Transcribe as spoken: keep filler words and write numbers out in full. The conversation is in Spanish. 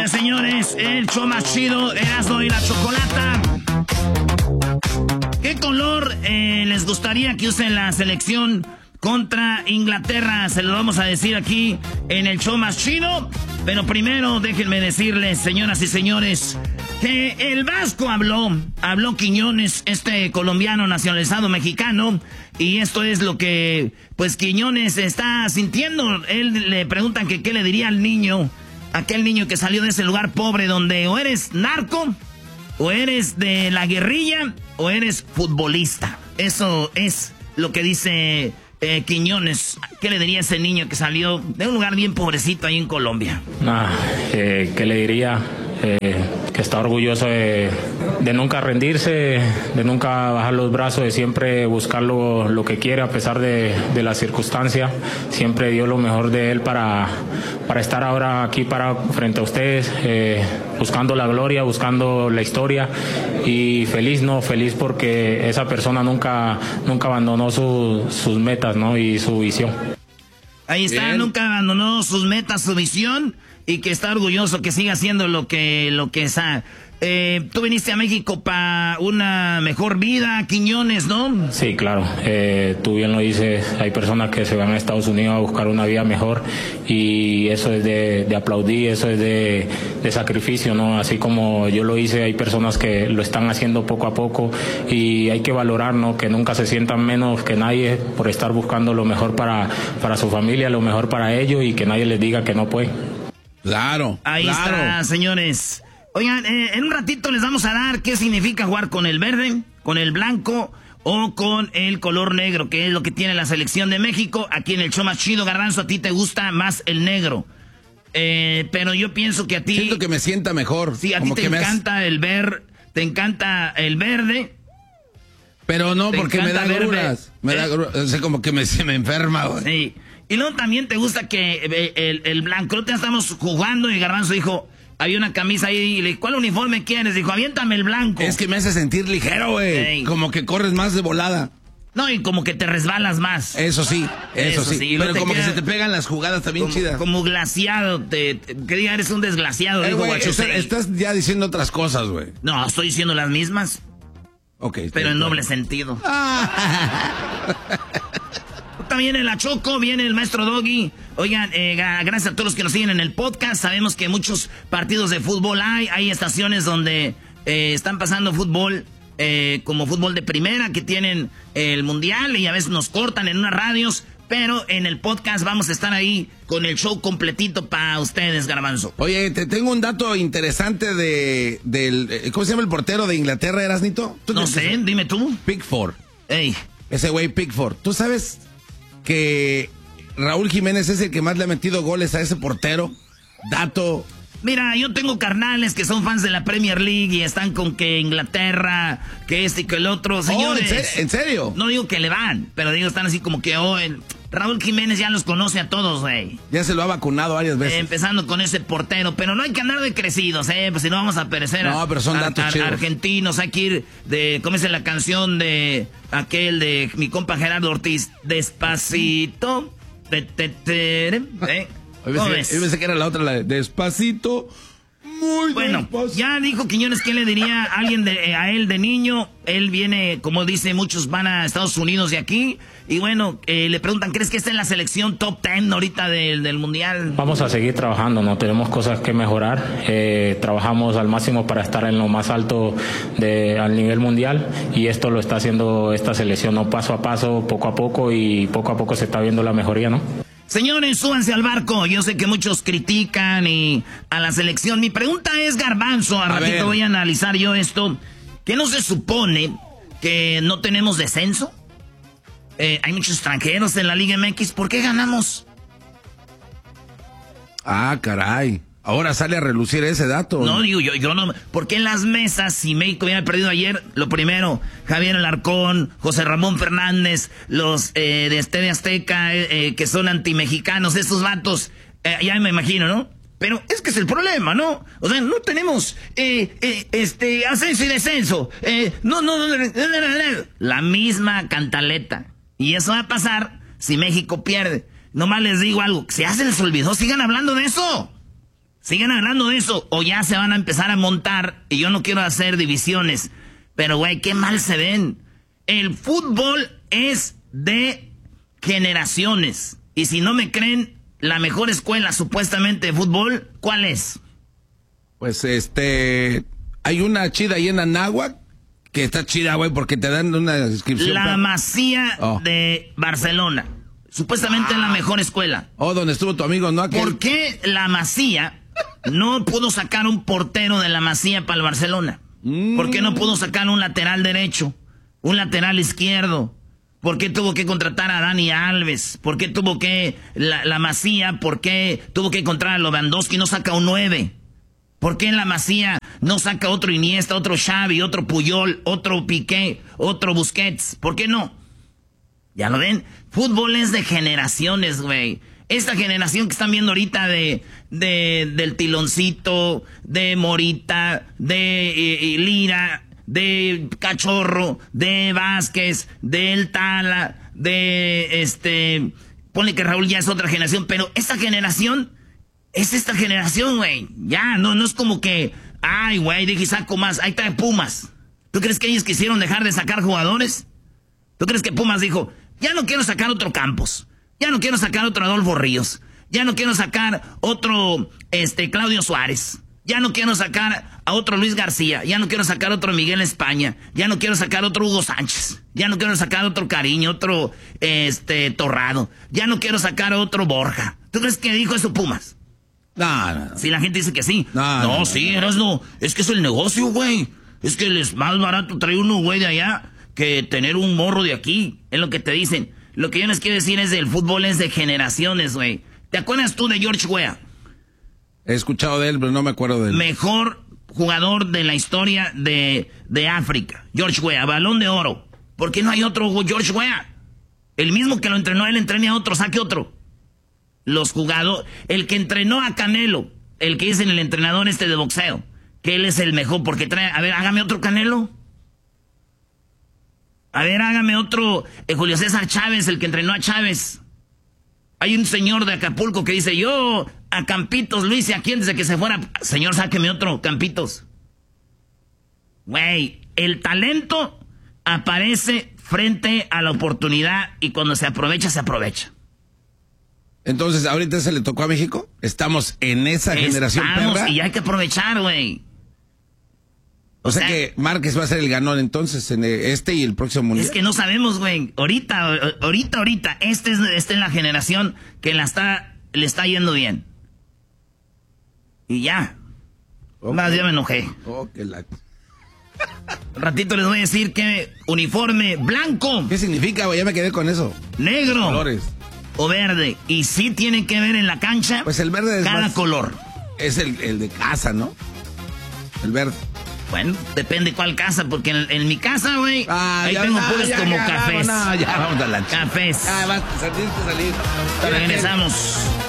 Señores, señores, el show más chido, Erasmo y la Chocolata. ¿Qué color eh, les gustaría que use la selección contra Inglaterra? Se lo vamos a decir aquí en el show más chido. Pero primero déjenme decirles, señoras y señores, que el Vasco habló, habló Quiñones, este colombiano nacionalizado mexicano, y esto es lo que, pues, Quiñones está sintiendo. Él le preguntan que qué le diría al niño, aquel niño que salió de ese lugar pobre donde o eres narco, o eres de la guerrilla, o eres futbolista. Eso es lo que dice eh, Quiñones. ¿Qué le diría a ese niño que salió de un lugar bien pobrecito ahí en Colombia? Nah, eh, ¿qué le diría? Eh, que está orgulloso de, de nunca rendirse, de nunca bajar los brazos, de siempre buscar lo, lo que quiere a pesar de, de la circunstancia. Siempre dio lo mejor de él para, para estar ahora aquí para, frente a ustedes, eh, buscando la gloria, buscando la historia, y feliz, no, feliz porque esa persona nunca, nunca abandonó su, sus metas, ¿no? Y su visión. Ahí está, bien. Nunca abandonó sus metas, su visión, y que está orgulloso que siga haciendo lo que, lo que es. Eh, tú viniste a México para una mejor vida, Quiñones, ¿no? Sí, claro. Eh, tú bien lo dices, hay personas que se van a Estados Unidos a buscar una vida mejor, y eso es de, de aplaudir, eso es de, de sacrificio, ¿no? Así como yo lo hice, hay personas que lo están haciendo poco a poco, y hay que valorar, ¿no? Que nunca se sientan menos que nadie por estar buscando lo mejor para, para su familia, lo mejor para ellos, y que nadie les diga que no puede. Claro. Ahí claro. está, señores. Oigan, eh, en un ratito les vamos a dar qué significa jugar con el verde, con el blanco o con el color negro, que es lo que tiene la selección de México. Aquí en el show más chido, Garbanzo, a ti te gusta más el negro. Eh, pero yo pienso que a ti... Siento que me sienta mejor. Sí, a como ti te que encanta me... el ver, te encanta el verde. Pero no, te porque me da gruras. Me da eh, gruras. O sea, como que me, se me enferma, güey. Sí. Y luego también te gusta que eh, el, el blanco. Nosotros estamos jugando y Garbanzo dijo... Había una camisa ahí y le dije, ¿cuál uniforme quieres? Dijo, aviéntame el blanco. Es que me hace sentir ligero, güey. Como que corres más de volada. No, y como que te resbalas más. Eso sí, eso, eso sí. sí. Pero como queda, que se te pegan las jugadas también como, chidas. Como glaciado. Te, te, que diga, eres un desglaciado. Eh, dijo güey, está, estás ya diciendo otras cosas, güey. No, estoy diciendo las mismas. Ok. Pero en doble sentido. También en la Choco viene el maestro Doggy. Oigan, eh, gracias a todos los que nos siguen en el podcast. Sabemos que muchos partidos de fútbol hay. Hay estaciones donde eh, están pasando fútbol, eh, como fútbol de primera, que tienen el mundial y a veces nos cortan en unas radios. Pero en el podcast vamos a estar ahí con el show completito para ustedes, Garbanzo. Oye, te tengo un dato interesante de del... ¿Cómo se llama el portero de Inglaterra, Erasnito? No sé, dime tú. Pickford. Ey. Ese güey Pickford. ¿Tú sabes que Raúl Jiménez es el que más le ha metido goles a ese portero? Dato. Mira, yo tengo carnales que son fans de la Premier League y están con que Inglaterra, que este y que el otro. Señores, oh, ¿en, ser- ¿en serio? No digo que le van, pero digo, están así como que, oh, el Raúl Jiménez ya los conoce a todos, güey. Ya se lo ha vacunado varias veces. Eh, empezando con ese portero, pero no hay que andar de crecidos, eh, pues si no vamos a perecer. No, a, pero son a, datos a, chidos. argentinos, hay que ir de, ¿cómo es la canción de aquel de mi compa Gerardo Ortiz? Despacito. Te, te, te, ¿eh? Yo pensé, yo pensé que era la otra, la de Despacito. Muy bueno, despacito. Ya dijo Quiñones que le diría a alguien de, a él de niño. Él viene, como dice, muchos van a Estados Unidos de aquí. Y bueno, eh, le preguntan, ¿crees que está en la selección top diez ahorita del, del Mundial? Vamos a seguir trabajando, no tenemos cosas que mejorar. Eh, trabajamos al máximo para estar en lo más alto de, al nivel mundial. Y esto lo está haciendo esta selección, ¿no? Paso a paso, poco a poco. Y poco a poco se está viendo la mejoría, ¿no? Señores, súbanse al barco. Yo sé que muchos critican y a la selección. Mi pregunta es, Garbanzo, a, a ratito ver. voy a analizar yo esto. ¿Qué no se supone que no tenemos descenso? Eh, hay muchos extranjeros en la Liga M X. ¿Por qué ganamos? Ah, caray. Ahora sale a relucir ese dato. No, digo yo, yo no. ¿Por qué en las mesas, si México había perdido ayer? Lo primero, Javier Alarcón, José Ramón Fernández, los eh, de Estadio Azteca, eh, que son antimexicanos, estos vatos, eh, ya me imagino, ¿no? Pero es que es el problema, ¿no? O sea, no tenemos eh, eh, este ascenso y descenso. Eh, no, no, no, no, no, no, la misma cantaleta. Y eso va a pasar si México pierde. Nomás les digo algo, si ya se les olvidó, sigan hablando de eso. Sigan hablando de eso o ya se van a empezar a montar y yo no quiero hacer divisiones. Pero, güey, qué mal se ven. El fútbol es de generaciones. Y si no me creen, la mejor escuela supuestamente de fútbol, ¿cuál es? Pues este, hay una chida ahí en Anáhuac que está chida, güey, porque te dan una inscripción. La para... Masía oh. de Barcelona. Supuestamente ah. es la mejor escuela. Oh, donde estuvo tu amigo, ¿no? Aquel... ¿Por qué la Masía no pudo sacar un portero de la Masía para el Barcelona? Mm. ¿Por qué no pudo sacar un lateral derecho? Un lateral izquierdo. ¿Por qué tuvo que contratar a Dani Alves? ¿Por qué tuvo que la, la Masía? ¿Por qué tuvo que encontrar a Lewandowski y no saca un nueve? ¿Por qué en la Masía no saca otro Iniesta, otro Xavi, otro Puyol, otro Piqué, otro Busquets? ¿Por qué no? ¿Ya lo ven? Fútbol es de generaciones, güey. Esta generación que están viendo ahorita de, de del Tiloncito, de Morita, de eh, Lira, de Cachorro, de Vázquez, del Tala, de este... Ponle que Raúl ya es otra generación, pero esta generación... Es esta generación, güey. Ya, no, no es como que... Ay, güey, dije saco más. Ahí está Pumas. ¿Tú crees que ellos quisieron dejar de sacar jugadores? ¿Tú crees que Pumas dijo... Ya no quiero sacar otro Campos. Ya no quiero sacar otro Adolfo Ríos. Ya no quiero sacar otro este Claudio Suárez. Ya no quiero sacar a otro Luis García. Ya no quiero sacar otro Miguel España. Ya no quiero sacar otro Hugo Sánchez. Ya no quiero sacar otro Cariño, otro este Torrado. Ya no quiero sacar otro Borja. ¿Tú crees que dijo eso Pumas? No, no, no. Si la gente dice que sí. No, no, no, no sí, no. Erasno. Es que es el negocio, güey. Es que es más barato traer uno, güey, de allá que tener un morro de aquí. Es lo que te dicen. Lo que yo les quiero decir es del fútbol es de generaciones, güey. ¿Te acuerdas tú de George Weah? He escuchado de él, pero no me acuerdo de él. Mejor jugador de la historia de, de África. George Weah, Balón de Oro. ¿Por qué no hay otro George Weah? El mismo que lo entrenó él, entrene a otro, saque otro. Los jugadores, el que entrenó a Canelo, el que es el entrenador este de boxeo, que él es el mejor porque trae, a ver, hágame otro Canelo. A ver, hágame otro eh, Julio César Chávez, el que entrenó a Chávez. Hay un señor de Acapulco que dice, yo a Campitos lo hice aquí desde que se fuera. Señor, sáqueme otro Campitos. Güey, el talento aparece frente a la oportunidad y cuando se aprovecha, se aprovecha. Entonces, ¿ahorita se le tocó a México? Estamos en esa Estamos, generación perra. Y hay que aprovechar, güey. O, o sea, sea que Márquez va a ser el ganón entonces en este y el próximo mundial. Es que no sabemos, güey. Ahorita, ahorita, ahorita, este es, este es la generación que la está, le está yendo bien. Y ya. Okay. Más, ya me enojé. Oh, que la... Ratito les voy a decir que uniforme blanco. ¿Qué significa, güey? Ya me quedé con eso. Negro. Colores. O verde. Y sí tiene que ver en la cancha. Pues el verde es cada más, color. Es el, el de casa, ¿no? El verde. Bueno, depende cuál casa, porque en, en mi casa, güey, ah, ahí ya, tengo ya, puros ya, como ya, cafés. No, ya vamos a la Cafés. Ah, vas a salir, salir. Regresamos.